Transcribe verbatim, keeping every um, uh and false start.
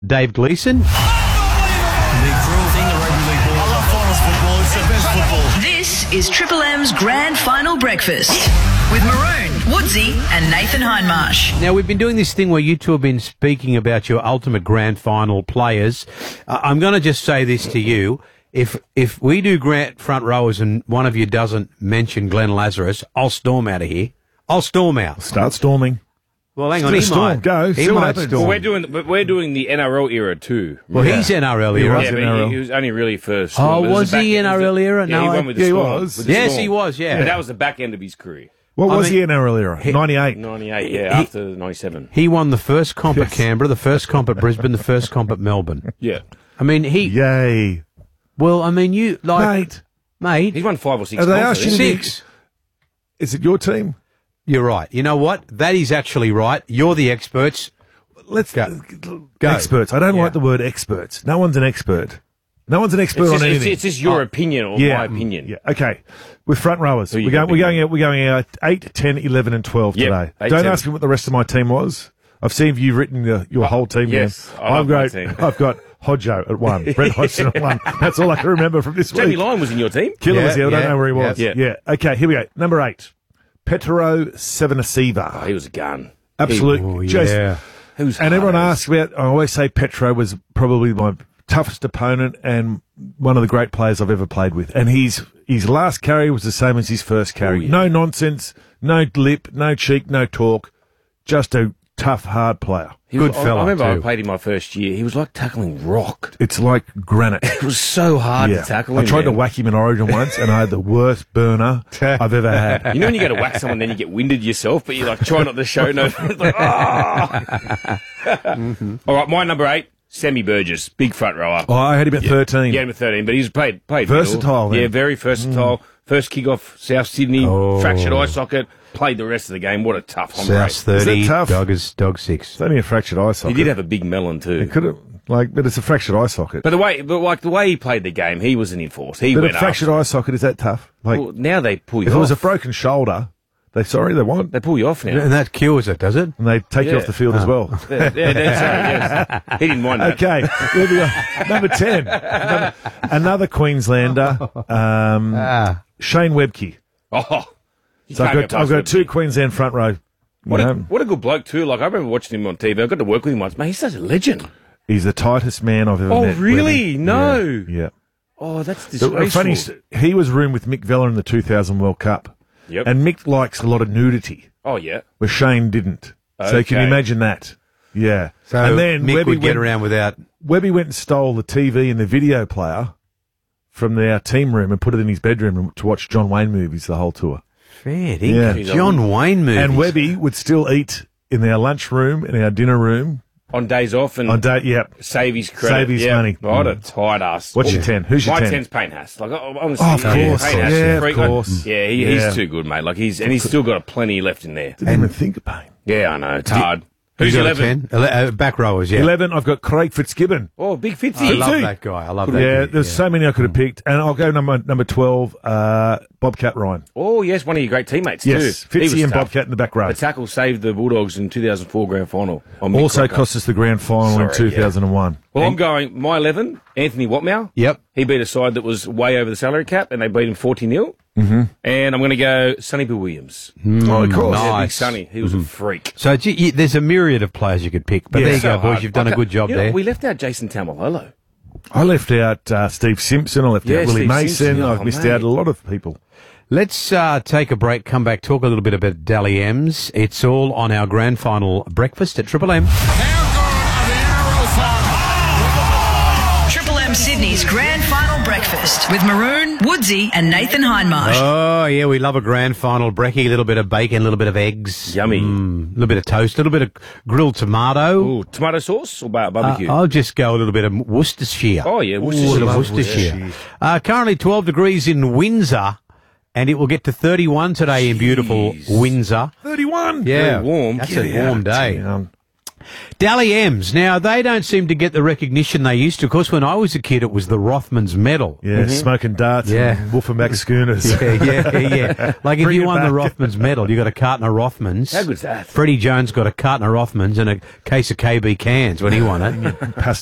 Dave Gleeson. Nick Frill, thing the rugby league ball. I love finals football. It's the best football. This is Triple M's Grand Final Breakfast with Maroon, Woodsy and Nathan Hindmarsh. Now, we've been doing this thing where you two have been speaking about your ultimate grand final players. Uh, I'm going to just say this to you. If if we do grant front rowers and one of you doesn't mention Glenn Lazarus, I'll storm out of here. I'll storm out. Start storming. Well, hang on. Still He storm. might. Go. He See what might happens. storm. Well, we're doing, but we're doing the N R L era too. Well, Yeah. he's N R L He era. was Yeah, in but N R L. he, he was only really for Oh, Storm. It was the back he end- N R L era? Yeah, No, he I- won with the yeah, he Storm. was. with the Yes, Storm. he was, yeah. But that was the back end of his career. What I was mean- the N R L era? ninety-eight. ninety-eight, yeah, He- after ninety-seven. He won the first comp at Canberra, the first comp at Brisbane, the first comp at Melbourne. Yeah. I mean, he... Yay. Well, I mean, you... like, Mate, Mate, He's won five or six Are they comps, asking hasn't he? you- six. is it your team? You're right. You know what? That is actually right. You're the experts. Let's Go. Go. Experts. I don't Yeah. like the word experts. No one's an expert. No one's an expert It's on just, it's, anything. it's just your Oh. opinion or yeah. my opinion. Yeah. Okay. With front rowers, Who you we're got, going, we're big going man? out, we're going out eight, ten, eleven, and twelve Yep, today. eight, Don't ten. ask me what the rest of my team was. I've seen you've written your, your whole team. yes, down. I love I've my got, team. I've got Hodjo at one, Brett Hodgson at one. That's all I can remember from this Jamie week. Lyon was in your team. Killer Yeah, was here. I yeah, don't know where he was. yeah. Yeah. Okay. Here we go. Number eight, Petero Sevenasiva. Oh, he was a gun. Absolute. Oh, just- yeah. He was And everyone hard. asks about, I always say Petro was probably my toughest opponent and one of the great players I've ever played with. And his his last carry was the same as his first carry. Oh, yeah. No nonsense, no lip, no cheek, no talk. Just a tough, hard player. He Good was, I- fella, I remember too. I played him my first year. He was like tackling rock. It's like granite. It was so hard Yeah. to tackle I him. tried to man. whack him in Origin once and I had the worst burner I've ever had. You know when you go to whack someone, then you get winded yourself, but you like try not to show no. It's like, ah! All right, my number eight, Sammy Burgess, big front rower. Oh, I had him at thirteen. Yeah, him at thirteen, but he's played played Versatile, middle. then. Yeah, very versatile. First kick off South Sydney, Oh. fractured eye socket. Played the rest of the game. What a tough hombre. South thirty, Is that tough? dog is dog six. It's only a fractured eye He socket. did have a big melon too. It could have, like, but it's a fractured eye socket. But the way, but like the way he played the game, he was an enforcer. He But went a fractured up. eye socket, is that tough? Like, Well, now they pull you if off. it was a broken shoulder, they sorry they won't, they pull you off now. And that cures it, does it? and they take you Yeah. off the field as well. yeah, yeah, that's right, yes. He didn't mind that. Okay, there we go. Number ten, another, another Queenslander, um, Ah. Shane Webke. Oh, you So I've can't got go I've past got Webke. two Queensland front row. You What a, know, what a good bloke too. Like I remember watching him on T V. I got to work with him once. Man, he's such a legend. he's the tightest man I've ever Oh, met. really? Webby. No. Yeah. yeah. Oh, that's The- disgraceful. the funny, s- he was roomed with Mick Vella in the two thousand World Cup, Yep. and Mick likes a lot of nudity, oh yeah. where Shane didn't. So can you Okay. imagine that? Yeah. So and then Mick Webby would get went, around without... Webby went and stole the T V and the video player from our team room and put it in his bedroom to watch John Wayne movies the whole tour. Fair Yeah. dinkum. John Wayne movies. And Webby would still eat in our lunch room, in our dinner room. On days off and On day, yep. save his credit. Save his yeah. money. What a Mm. tight ass. What's your ten? Who's your My ten? ten's Payne Haas. Like, I- honestly, Oh, of yeah, course. Payne Haas is Yeah, a of freak. course. Yeah, he, Yeah. he's too good, mate. Like he's and he's still got a plenty left in there. Didn't even think of Payne. Yeah, I know. It's hard. Who's You got a eleven? ten? Ele- uh, back rowers, yeah. Eleven. I've got Craig Fitzgibbon. Oh, big Fitzy. I love too. that guy. I love that Yeah, guy. there's so many I could have picked, and I'll go number number twelve. Uh, Bobcat Ryan. Oh, yes, one of your great teammates Yes, too. He was Fitzy and tough. Bobcat in the back row. The tackle saved the Bulldogs in two thousand four grand final. on Mick Also Crocker. cost us the grand final in Sorry, two thousand one. Well, I'm going my eleven. Anthony Watmow. Yep. He beat a side that was way over the salary cap, and they beat him forty nil. Mm-hmm. And I'm going to go Sonny Bill Williams. Oh, of course. Yeah, big Nice. Sonny. He was a freak. So gee, you- there's a myriad of players you could pick. But Yeah. there you So go, boys. hard. You've done a Okay, good job you know, there. We left out Jason Tamalolo. I left out uh, Steve Simpson. I left Yeah, out Willie Steve Mason. Simpson. I've Oh, missed mate. out a lot of people. Let's uh, take a break, come back, talk a little bit about Dally M's. It's all on our grand final breakfast at Triple M. Triple M Sydney's Grand Final Breakfast with Maroon, Woodsy and Nathan Hindmarsh. Oh, yeah, we love a grand final brekkie, a little bit of bacon, a little bit of eggs. Yummy. Mm, a little bit of toast, a little bit of grilled tomato. Ooh, tomato sauce or bar- barbecue? Uh, I'll just go a little bit of Worcestershire. Oh, yeah, Ooh, Worcestershire. a little Love Worcestershire. Worcestershire. Uh, currently twelve degrees in Windsor, and it will get to thirty-one today in beautiful Jeez. Windsor. thirty-one. Yeah, Very warm. That's Get a warm out, day. town. Dally M's. Now, they don't seem to get the recognition they used to. Of course, when I was a kid, it was the Rothmans Medal. Yeah, smoking darts Yeah. and Wolfenbach schooners. Yeah, yeah, yeah. Like if Bring you it won the back. Rothmans Medal, you got a carton of Rothmans. How good's that? Freddie Jones got a carton of Rothmans and a case of K B cans when he won it. Pass